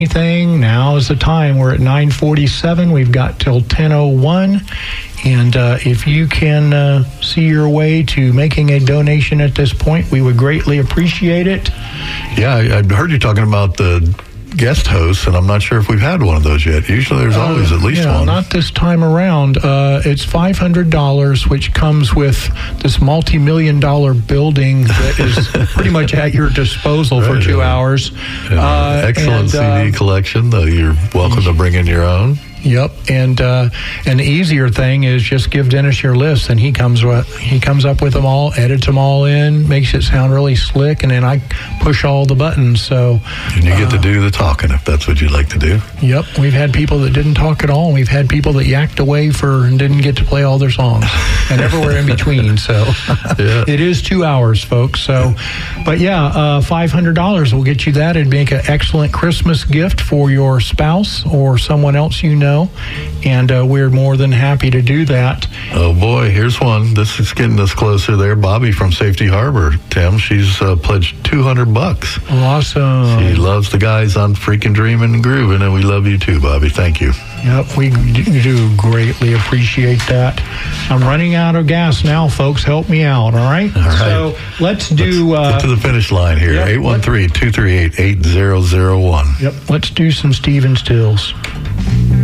anything, now is the time. We're at 9:47. We've got till 10:01. And if you can see your way to making a donation at this point, we would greatly appreciate it. Yeah, I heard you talking about the guest hosts, and I'm not sure if we've had one of those yet. Usually there's always at least one. Not this time around. It's $500, which comes with this multi-million-dollar building that is pretty much at your disposal for 2 hours. Excellent CD collection. You're welcome to bring in your own. Yep, and the easier thing is just give Dennis your list, and he comes up with them all, edits them all in, makes it sound really slick, and then I push all the buttons. So, and you get to do the talking if that's what you'd like to do. Yep, we've had people that didn't talk at all, and we've had people that yacked away and didn't get to play all their songs, and everywhere in between. So, It is 2 hours, folks. So, but $500 will get you that. It'd make an excellent Christmas gift for your spouse or someone else you know. And we're more than happy to do that. Oh boy, here's one. This is getting us closer there. Bobby from Safety Harbor, Tim, she's pledged $200. Awesome. She loves the guys on Freaking Dreamin' and Groovin', and we love you too, Bobby. Thank you. Yep, we do greatly appreciate that. I'm running out of gas now, folks. Help me out, all right? All right. So let's do... get to the finish line here. 813-238-8001. Yep, let's do some Stephen Stills.